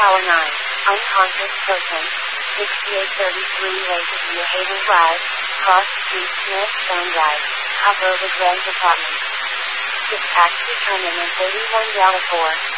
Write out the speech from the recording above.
Tower 9, unconscious person, 6833 Lake of New Haven Drive, Cross Street, Smith Stone Drive, Copper Ridge Ranch Apartments. Dispatch determined in 31 Gala 4.